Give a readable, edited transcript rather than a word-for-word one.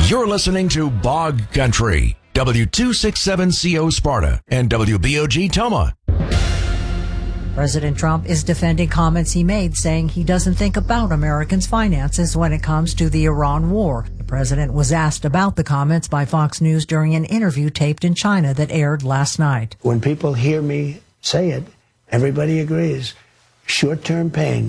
You're listening to Bog Country, W267CO Sparta and WBOG Toma. President Trump is defending comments he made, saying he doesn't think about Americans' finances when it comes to the Iran war. The president was asked about the comments by Fox News during an interview taped in China that aired last night. When people hear me say it, everybody agrees. Short-term pain.